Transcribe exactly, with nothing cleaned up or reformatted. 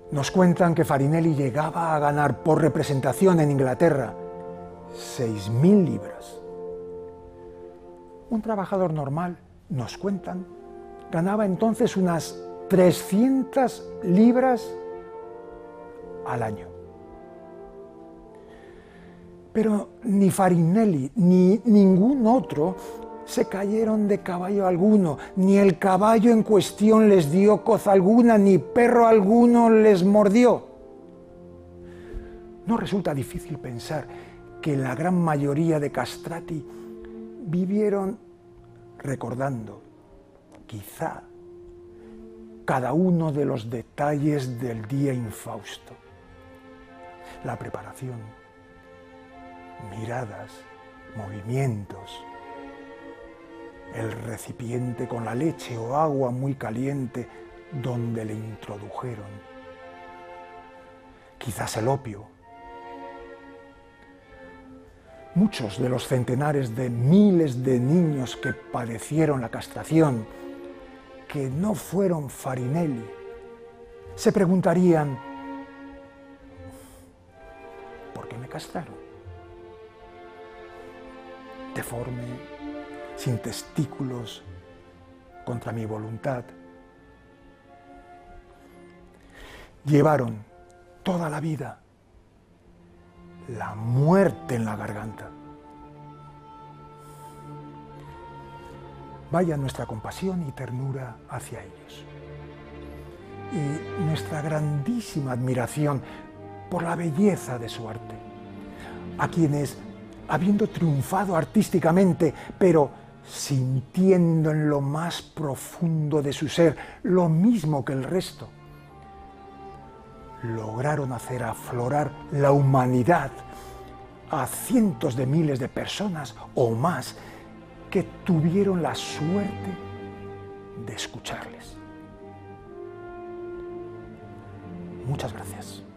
Nos cuentan que Farinelli llegaba a ganar por representación en Inglaterra seis mil libras. Un trabajador normal, nos cuentan, ganaba entonces unas trescientas libras al año. Pero ni Farinelli ni ningún otro se cayeron de caballo alguno, ni el caballo en cuestión les dio coza alguna, ni perro alguno les mordió. No resulta difícil pensar que la gran mayoría de castrati vivieron recordando, quizá, cada uno de los detalles del día infausto. La preparación, miradas, movimientos, el recipiente con la leche o agua muy caliente donde le introdujeron, quizás el opio. Muchos de los centenares de miles de niños que padecieron la castración, que no fueron Farinelli, se preguntarían: ¿por qué me castraron? Deforme, sin testículos, contra mi voluntad. Llevaron toda la vida la muerte en la garganta. Vaya nuestra compasión y ternura hacia ellos, y nuestra grandísima admiración por la belleza de su arte, a quienes, habiendo triunfado artísticamente, pero sintiendo en lo más profundo de su ser lo mismo que el resto, lograron hacer aflorar la humanidad a cientos de miles de personas o más que tuvieron la suerte de escucharles. Muchas gracias.